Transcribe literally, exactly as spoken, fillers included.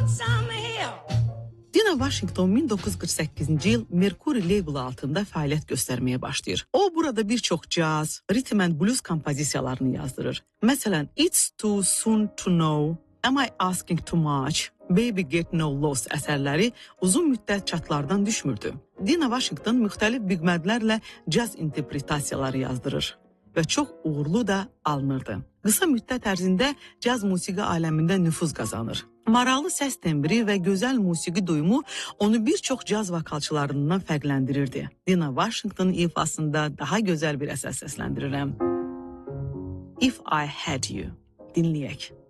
Dina Washington min doqquz yüz qırx səkkizinci il Mercury labeli altında fəaliyyət göstərməyə başlayır. O burada bir çox caz, rhythm and blues kompozisiyalarını yazdırır. Məsələn, It's Too Soon to Know, Am I Asking Too Much, Baby Get No Lost əsərləri uzun müddət çatlardan düşmürdü. Dina Washington müxtəlif büqmədlərlə caz interpretasiyaları yazdırır və çox uğurlu da alınırdı. Qısa müddət ərzində caz musiqi aləmində nüfuz qazanır. Maraqlı səs tembri və gözəl musiqi duyumu onu bir çox caz vokalçılarından fərqləndirirdi. Dina Washington ifasında daha gözəl bir əsər səsləndirirəm. If I Had You. Dinləyək.